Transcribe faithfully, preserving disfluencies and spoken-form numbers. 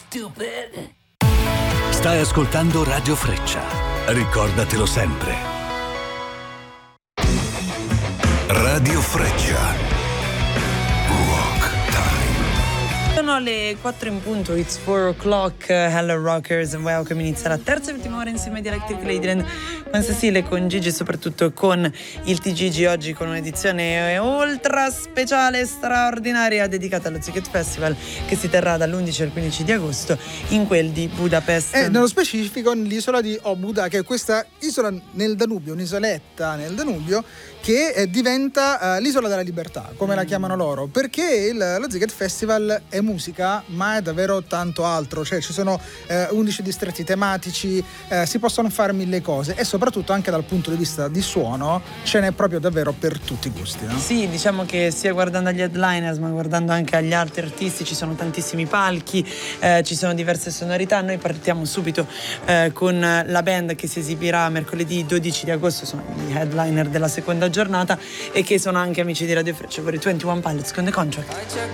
stupid. Stai ascoltando Radio Freccia. Ricordatelo sempre. Radio Freccia. Sono le quattro in punto, it's four o'clock. Hello rockers and welcome. Inizia la terza e ultima ora insieme di Electric Ladyland con Cecilia, con Gigi e soprattutto con il T G G, oggi con un'edizione ultra speciale straordinaria dedicata allo Sziget Festival che si terrà dall'undici al quindici di agosto in quel di Budapest. E nello specifico nell'isola di Óbuda, che è questa isola nel Danubio, un'isoletta nel Danubio che eh, diventa uh, l'isola della libertà, come mm. la chiamano loro, perché il, lo Sziget Festival è musica, ma è davvero tanto altro, cioè ci sono eh, undici distretti tematici, eh, si possono fare mille cose e soprattutto anche dal punto di vista di suono ce n'è proprio davvero per tutti i gusti, no? Sì, diciamo che sia guardando agli headliners ma guardando anche agli altri artisti ci sono tantissimi palchi, eh, ci sono diverse sonorità. Noi partiamo subito eh, con la band che si esibirà mercoledì dodici di agosto, sono gli headliner della seconda giornata e che sono anche amici di Radio Freccia, ovvero i ventuno Pilots con The Contract.